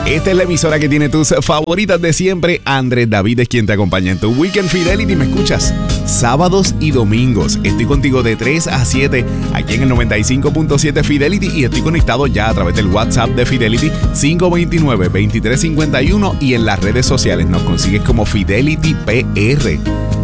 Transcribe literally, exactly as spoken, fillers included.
Esta es la emisora que tiene tus favoritas de siempre. Andrés David es quien te acompaña en tu Weekend Fidelity. ¿Me escuchas? Sábados y domingos. Estoy contigo de tres a siete aquí en el noventa y cinco punto siete Fidelity y estoy conectado ya a través del WhatsApp de Fidelity cinco dos nueve, dos tres cinco uno y en las redes sociales nos consigues como Fidelity P R.